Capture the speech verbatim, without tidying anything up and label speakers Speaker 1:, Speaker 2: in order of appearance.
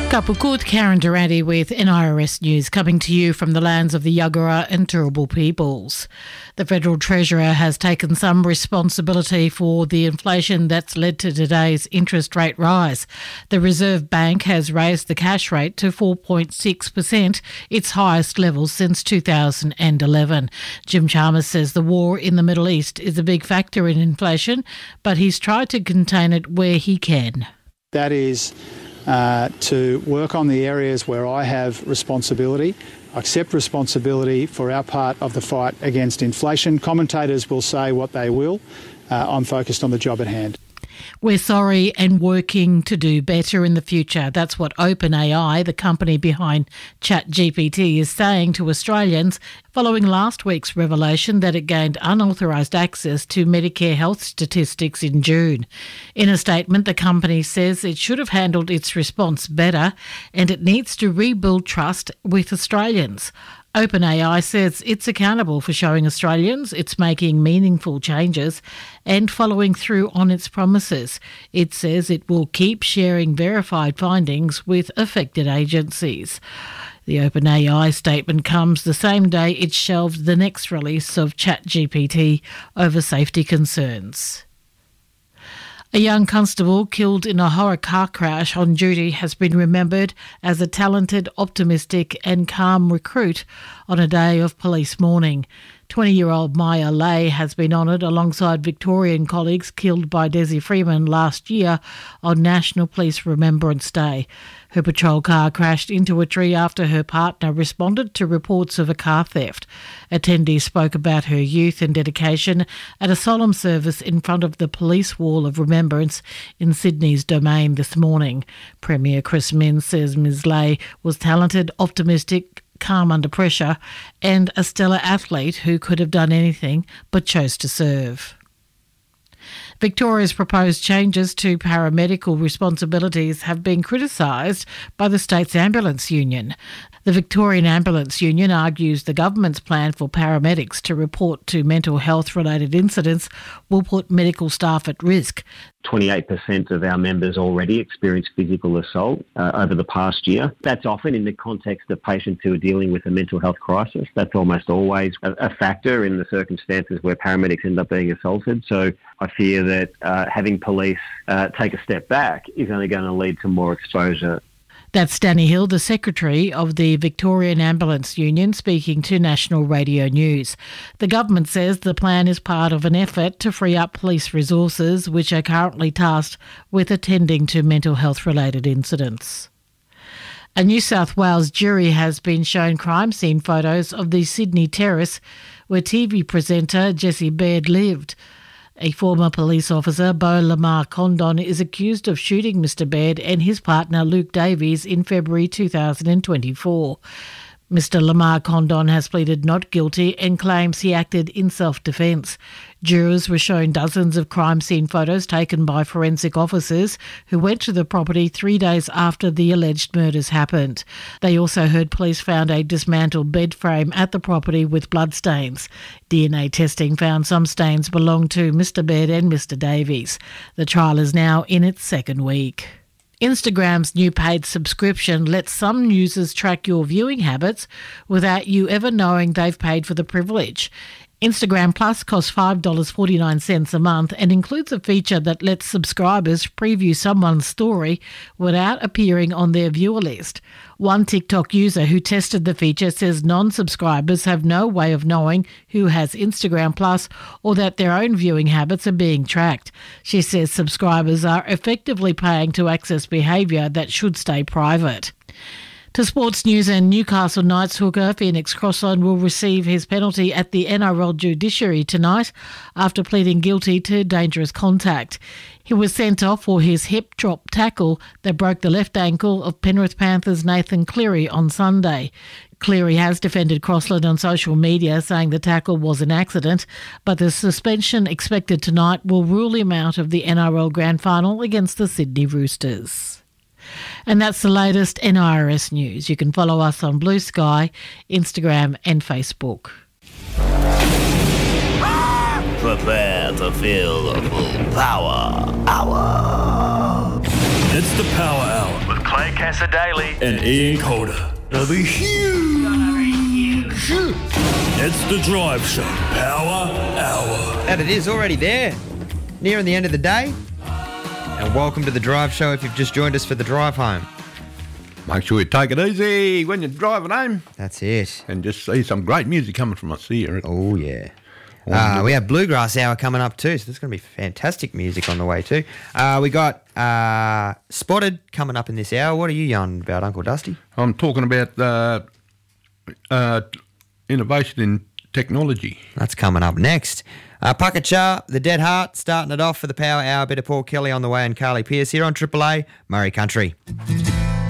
Speaker 1: Kapukut, Karen Durante with N I R S News, coming to you from the lands of the Yagara and Turrbal peoples. The Federal Treasurer has taken some responsibility for the inflation that's led to today's interest rate rise. The Reserve Bank has raised the cash rate to four point six percent, its highest level since two thousand eleven. Jim Chalmers says the war in the Middle East is a big factor in inflation, but he's tried to contain it where he can.
Speaker 2: That is Uh, to work on the areas where I have responsibility, accept responsibility for our part of the fight against inflation. Commentators will say what they will. Uh, I'm focused on the job at hand.
Speaker 1: We're sorry and working to do better in the future. That's what OpenAI, the company behind ChatGPT, is saying to Australians following last week's revelation that it gained unauthorised access to Medicare health statistics in June. In a statement, the company says it should have handled its response better and it needs to rebuild trust with Australians. OpenAI says it's accountable for showing Australians it's making meaningful changes and following through on its promises. It says it will keep sharing verified findings with affected agencies. The OpenAI statement comes the same day it shelved the next release of ChatGPT over safety concerns. A young constable killed in a horror car crash on duty has been remembered as a talented, optimistic and calm recruit on a day of police mourning. twenty-year-old Maya Lay has been honoured alongside Victorian colleagues killed by Desi Freeman last year on National Police Remembrance Day. Her patrol car crashed into a tree after her partner responded to reports of a car theft. Attendees spoke about her youth and dedication at a solemn service in front of the Police Wall of Remembrance in Sydney's Domain this morning. Premier Chris Minns says Miz Lay was talented, optimistic, calm under pressure and a stellar athlete who could have done anything but chose to serve. Victoria's proposed changes to paramedical responsibilities have been criticised by the state's ambulance union. The Victorian Ambulance Union argues the government's plan for paramedics to report to mental health-related incidents will put medical staff at risk.
Speaker 3: twenty-eight percent of our members already experience physical assault uh, over the past year. That's often in the context of patients who are dealing with a mental health crisis. That's almost always a, a factor in the circumstances where paramedics end up being assaulted. So I fear that uh, having police uh, take a step back is only going to lead to more exposure.
Speaker 1: That's Danny Hill, the Secretary of the Victorian Ambulance Union, speaking to National Radio News. The government says the plan is part of an effort to free up police resources which are currently tasked with attending to mental health-related incidents. A New South Wales jury has been shown crime scene photos of the Sydney terrace where T V presenter Jessie Baird lived. A former police officer, Beau Lamar Condon, is accused of shooting Mister Baird and his partner Luke Davies in February two thousand twenty-four. Mister Lamar Condon has pleaded not guilty and claims he acted in self-defence. Jurors were shown dozens of crime scene photos taken by forensic officers who went to the property three days after the alleged murders happened. They also heard police found a dismantled bed frame at the property with bloodstains. D N A testing found some stains belonged to Mister Baird and Mister Davies. The trial is now in its second week. Instagram's new paid subscription lets some users track your viewing habits without you ever knowing they've paid for the privilege. Instagram Plus costs five dollars forty-nine a month and includes a feature that lets subscribers preview someone's story without appearing on their viewer list. One TikTok user who tested the feature says non-subscribers have no way of knowing who has Instagram Plus or that their own viewing habits are being tracked. She says subscribers are effectively paying to access behaviour that should stay private. To sports news, and Newcastle Knights hooker Phoenix Crossland will receive his penalty at the N R L judiciary tonight after pleading guilty to dangerous contact. He was sent off for his hip drop tackle that broke the left ankle of Penrith Panthers' Nathan Cleary on Sunday. Cleary has defended Crossland on social media, saying the tackle was an accident, but the suspension expected tonight will rule him out of the N R L Grand Final against the Sydney Roosters. And that's the latest N I R S news. You can follow us on Blue Sky, Instagram and Facebook.
Speaker 4: Prepare to feel the full power hour. It's the Power Hour with Clay Cassadaly and Ian Calder. It'll be huge. It's the Drive Show Power Hour.
Speaker 5: And it is already there, nearing the end of the day. And welcome to the Drive Show if you've just joined us for the drive home.
Speaker 6: Make sure you take it easy when you're driving home.
Speaker 5: That's it.
Speaker 6: And just see some great music coming from us here.
Speaker 5: Oh, yeah. Uh, we have Bluegrass Hour coming up too, so there's going to be fantastic music on the way too. Uh, we got uh, Spotted coming up in this hour. What are you yarning about, Uncle Dusty?
Speaker 6: I'm talking about uh, uh, innovation in technology.
Speaker 5: That's coming up next. Uh, Puckachar, The Dead Heart, starting it off for the Power Hour. Bit of Paul Kelly on the way and Carly Pearce here on Triple A, Murray Country.